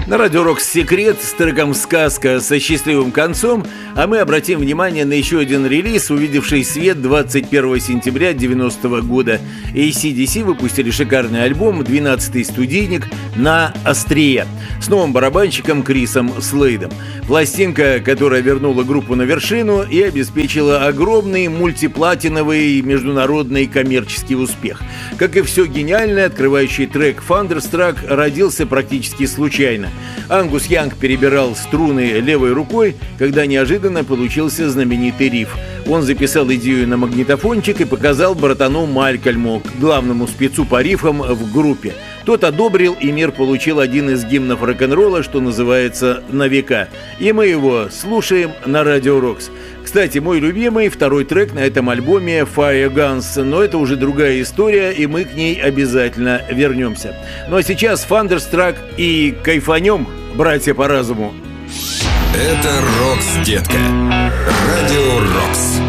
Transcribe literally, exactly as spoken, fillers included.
На Радио Рокс «Секрет» с треком «Сказка» со счастливым концом, а мы обратим внимание на еще один релиз, увидевший свет двадцать первого сентября девяностого года. эй си ди си выпустили шикарный альбом, двенадцатый студийник «На острие» с новым барабанщиком Крисом Слейдом. Пластинка, которая вернула группу на вершину и обеспечила огромный мультиплатиновый международный коммерческий успех. Как и все гениальное, открывающий трек «Thunderstruck» родился практически случайно. Ангус Янг перебирал струны левой рукой, когда неожиданно получился знаменитый риф. Он записал идею на магнитофончик и показал братану Малькольму, главному спецу по рифам в группе. Тот одобрил, и мир получил один из гимнов рок-н-ролла, что называется «На века». И мы его слушаем на Радио Рокс. Кстати, мой любимый второй трек на этом альбоме «Fire Guns», но это уже другая история, и мы к ней обязательно вернемся. Ну а сейчас «Thunderstruck» и кайфанем, братья по разуму. Это Рокс, детка. Радио Рокс.